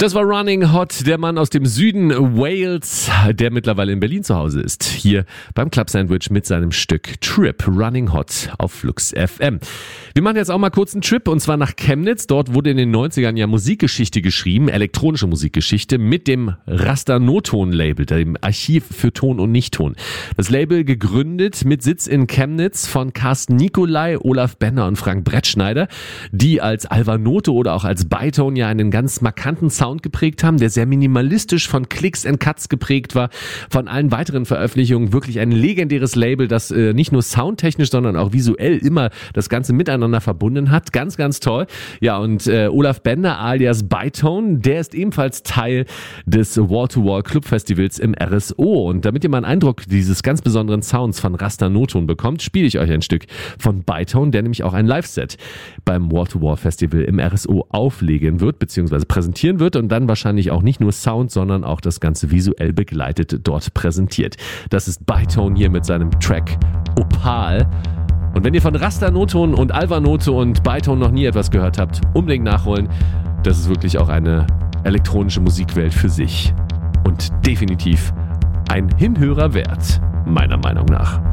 Das war Running Hot, der Mann aus dem Süden Wales, der mittlerweile in Berlin zu Hause ist. Hier beim Club Sandwich mit seinem Stück Trip, Running Hot auf Flux FM. Wir machen jetzt auch mal kurz einen Trip und zwar nach Chemnitz. Dort wurde in den 90ern ja Musikgeschichte geschrieben, elektronische Musikgeschichte mit dem Raster No-Ton Label, dem Archiv für Ton und Nichtton. Das Label gegründet mit Sitz in Chemnitz von Carsten Nicolai, Olaf Benner und Frank Brettschneider, die als Alvanote oder auch als Bytone ja einen ganz markanten Sound geprägt haben, der sehr minimalistisch von Clicks and Cuts geprägt war, von allen weiteren Veröffentlichungen wirklich ein legendäres Label, das nicht nur soundtechnisch, sondern auch visuell immer das Ganze miteinander verbunden hat. Ganz, ganz toll. Ja, und Olaf Bender alias Bytone, der ist ebenfalls Teil des Wall-to-Wall Club Festivals im RSO. Und damit ihr mal einen Eindruck dieses ganz besonderen Sounds von Raster No-Ton bekommt, spiele ich euch ein Stück von Bytone, der nämlich auch ein Live-Set beim Wall-to-Wall Festival im RSO auflegen wird, beziehungsweise präsentieren wird und dann wahrscheinlich auch nicht nur Sound, sondern auch das Ganze visuell begleitet dort präsentiert. Das ist Bytone hier mit seinem Track Opal. Und wenn ihr von Raster No-Ton und Alvanote und Bytone noch nie etwas gehört habt, unbedingt nachholen. Das ist wirklich auch eine elektronische Musikwelt für sich. Und definitiv ein Hinhörer wert, meiner Meinung nach.